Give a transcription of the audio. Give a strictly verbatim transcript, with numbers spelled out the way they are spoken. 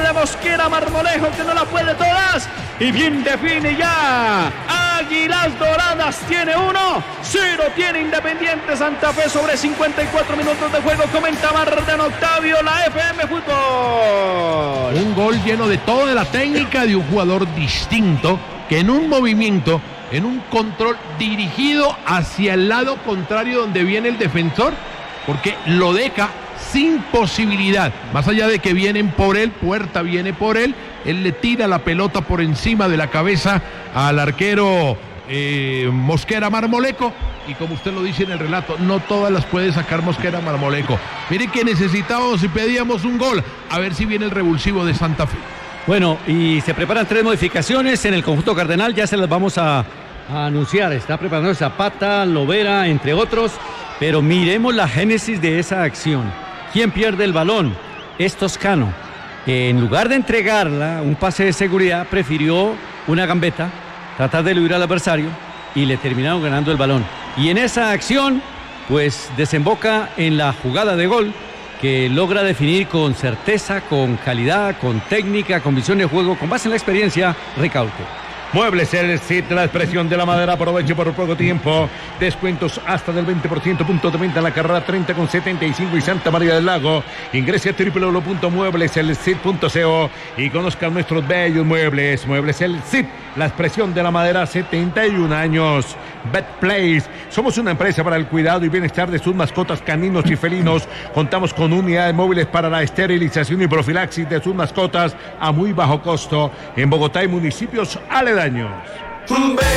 de Mosquera Marmolejo, que no la puede todas. Y bien define ya. Águilas Doradas tiene uno, cero tiene Independiente Santa Fe sobre cincuenta y cuatro minutos de juego. Comenta Marden Octavio, la F M Fútbol. Un gol lleno de toda la técnica de un jugador distinto, que en un movimiento, en un control dirigido hacia el lado contrario donde viene el defensor, porque lo deja sin posibilidad, más allá de que vienen por él, Puerta viene por él, él le tira la pelota por encima de la cabeza al arquero eh, Mosquera Marmolejo, y como usted lo dice en el relato, no todas las puede sacar Mosquera Marmolejo. Mire que necesitábamos y pedíamos un gol, a ver si viene el revulsivo de Santa Fe. Bueno, y se preparan tres modificaciones en el conjunto cardenal, ya se las vamos a, a anunciar. Está preparando Zapata, Lovera, entre otros, pero miremos la génesis de esa acción. ¿Quién pierde el balón? Es Toscano. En lugar de entregarla, un pase de seguridad, prefirió una gambeta, tratar de eludir al adversario, y le terminaron ganando el balón. Y en esa acción, pues desemboca en la jugada de gol, que logra definir con certeza, con calidad, con técnica, con visión de juego, con base en la experiencia, Ricaurte. Muebles El Cid, la expresión de la madera, aproveche por poco tiempo, descuentos hasta del veinte por ciento, punto de venta en la carrera treinta con setenta y cinco y Santa María del Lago. Ingrese a doble u doble u doble u punto muebles el cid punto co y conozcan nuestros bellos muebles. Muebles El Cid, la expresión de la madera, setenta y un años. Betplace, somos una empresa para el cuidado y bienestar de sus mascotas caninos y felinos. Contamos con unidades móviles para la esterilización y profilaxis de sus mascotas a muy bajo costo en Bogotá y municipios aledaños.